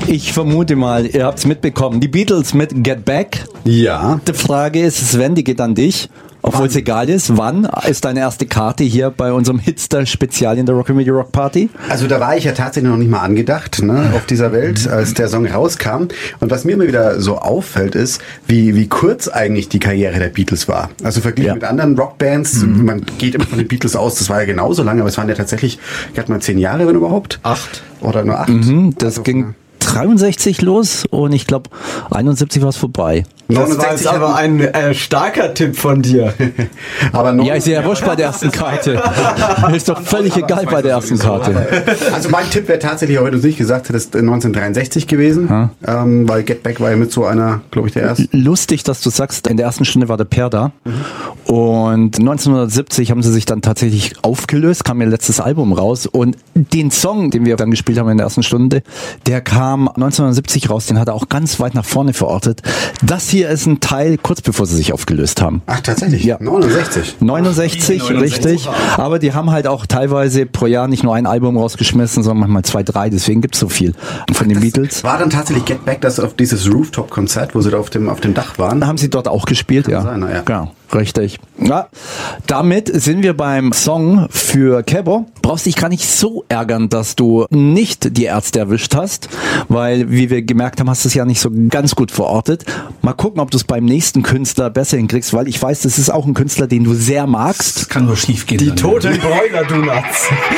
Ich vermute mal, ihr habt es mitbekommen. Die Beatles mit Get Back. Ja. Die Frage ist, Sven, die geht an dich. Obwohl es egal ist, wann ist deine erste Karte hier bei unserem Hitster-Spezial in der Rockabilly Rock Party? Also da war ich ja tatsächlich noch nicht mal angedacht, ne, auf dieser Welt, als der Song rauskam. Und was mir immer wieder so auffällt, ist, wie kurz eigentlich die Karriere der Beatles war. Also verglichen mit anderen Rockbands, man geht immer von den Beatles aus, das war ja genauso lange, aber es waren ja tatsächlich, hat man 10 Jahre, wenn überhaupt? 8. Oder nur 8? Das also, ging 63 los und ich glaube 71 war es vorbei. Das war jetzt aber ein starker Tipp von dir. Aber ja, ist ja wurscht bei der ersten Karte. Ist doch völlig egal bei der ersten Karte. Also mein Tipp wäre tatsächlich, auch wenn du es nicht gesagt hättest, 1963 gewesen, weil Get Back war ja mit so einer, glaube ich, der erste. Lustig, dass du sagst, in der ersten Stunde war der Per da und 1970 haben sie sich dann tatsächlich aufgelöst, kam ihr letztes Album raus und den Song, den wir dann gespielt haben in der ersten Stunde, der kam 1970 raus, den hat er auch ganz weit nach vorne verortet. Das hier ist ein Teil kurz bevor sie sich aufgelöst haben. Ach, tatsächlich? Ja. 69, richtig. Aber die haben halt auch teilweise pro Jahr nicht nur ein Album rausgeschmissen, sondern manchmal 2, 3. Deswegen gibt's so viel von den Beatles. War dann tatsächlich Get Back, das auf dieses Rooftop-Konzert, wo sie da auf dem Dach waren? Haben sie dort auch gespielt, ja. Sein, ja. Genau. Richtig. Ja, damit sind wir beim Song für Kebo. Brauchst dich gar nicht so ärgern, dass du nicht die Ärzte erwischt hast, weil, wie wir gemerkt haben, hast du es ja nicht so ganz gut verortet. Mal gucken, ob du es beim nächsten Künstler besser hinkriegst, weil ich weiß, das ist auch ein Künstler, den du sehr magst. Das kann nur schief gehen. Die toten Broiler Donuts.